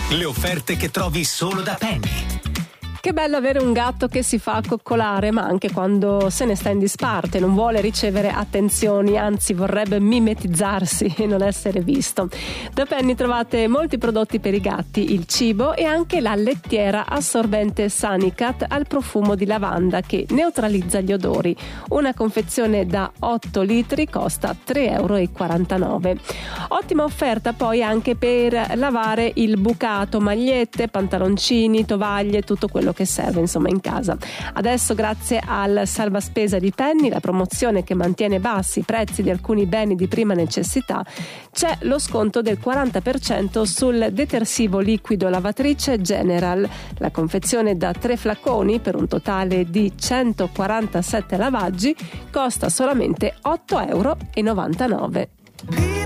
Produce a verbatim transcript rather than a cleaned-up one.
Le offerte che trovi solo da Penny. Che bello avere un gatto che si fa coccolare, ma anche quando se ne sta in disparte, non vuole ricevere attenzioni, anzi vorrebbe mimetizzarsi e non essere visto. Da Penny trovate molti prodotti per i gatti, il cibo e anche la lettiera assorbente Sanicat al profumo di lavanda che neutralizza gli odori. Una confezione da otto litri costa tre virgola quarantanove euro. Ottima offerta poi anche per lavare il bucato, magliette, pantaloncini, tovaglie, tutto quello che serve insomma in casa. Adesso, grazie al salvaspesa di Penny, la promozione che mantiene bassi i prezzi di alcuni beni di prima necessità, c'è lo sconto del quaranta per cento sul detersivo liquido lavatrice General. La confezione da tre flaconi per un totale di centoquarantasette lavaggi costa solamente otto virgola novantanove euro.